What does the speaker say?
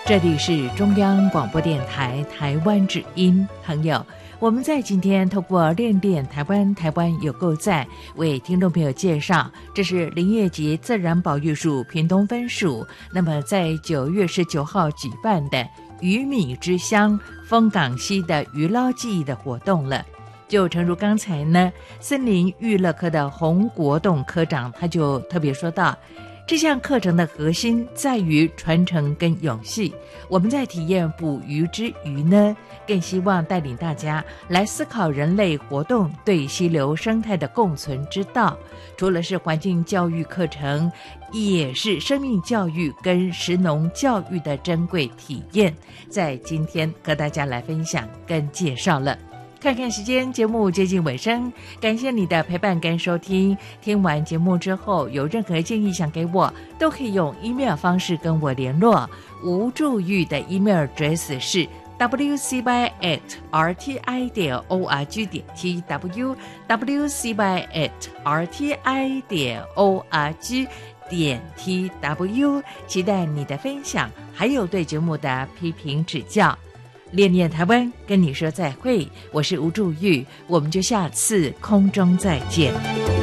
这里是中央广播电台台湾之音。朋友，我们在今天透过练练台湾，台湾有够赞，为听众朋友介绍，这是林业及自然保育署屏东分署那么在9月19号举办的鱼米之乡丰港溪的鱼捞记忆的活动了。就诚如刚才呢，森林娱乐科的洪国栋科长他就特别说到，这项课程的核心在于传承跟永续。我们在体验捕鱼之余呢，更希望带领大家来思考人类活动对溪流生态的共存之道。除了是环境教育课程，也是生命教育跟食农教育的珍贵体验，在今天和大家来分享跟介绍了。看看时间，节目接近尾声，感谢你的陪伴跟收听。听完节目之后，有任何建议想给我，都可以用 email 方式跟我联络。吴祝玉的 email address 是 wcy@rti.org.tw wcy@rti.org.tw， 期待你的分享，还有对节目的批评指教。练练台湾，跟你说再会，我是吴祝玉，我们就下次空中再见。